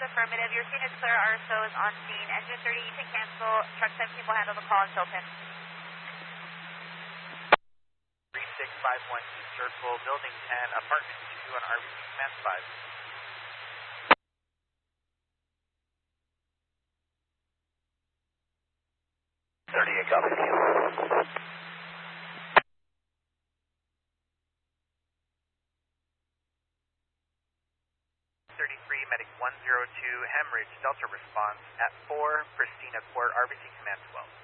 affirmative. Your scene is clear. RSO is on scene. Engine 30, you can cancel. Truck 17 will handle the call until 10. 3651 East Circle, Building 10, Apartment 2 on RBC Command 5. 38, copy. 33, Medic 102, hemorrhage, Delta response at 4, Pristina Court, RBC Command 12.